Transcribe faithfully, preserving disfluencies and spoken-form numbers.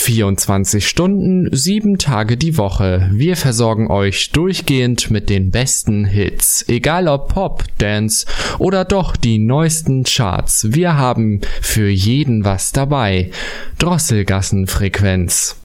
vierundzwanzig Stunden, sieben Tage die Woche. Wir versorgen euch durchgehend mit den besten Hits. Egal ob Pop, Dance oder doch die neuesten Charts. Wir haben für jeden was dabei. Drosselgassenfrequenz.